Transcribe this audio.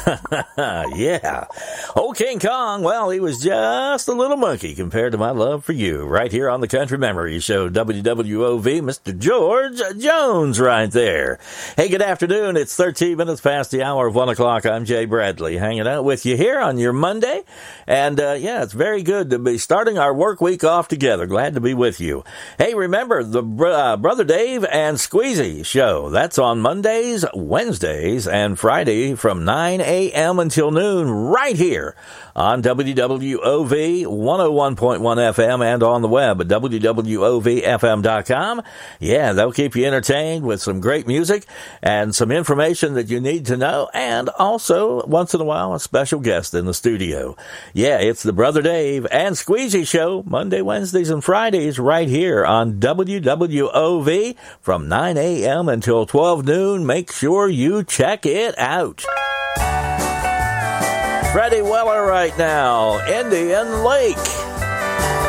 Yeah. Old King Kong, well, he was just a little monkey compared to my love for you. Right here on the Country Memory Show, WWOV, Mr. George Jones right there. Hey, good afternoon. It's 13 minutes past the hour of 1 o'clock. I'm Jay Bradley, hanging out with you here on your Monday. And, it's very good to be starting our work week off together. Glad to be with you. Hey, remember the Brother Dave and Squeezy show. That's on Mondays, Wednesdays, and Friday from 9 a.m. until noon right here on WWOV 101.1 FM and on the web at WWOVFM.com. Yeah, they'll keep you entertained with some great music and some information that you need to know, and also, once in a while, a special guest in the studio. Yeah, it's the Brother Dave and Squeezy show, Monday, Wednesdays, and Fridays right here on WWOV from 9 a.m. until 12 noon. Make sure you check it out. Freddie Weller right now, Indian Lake.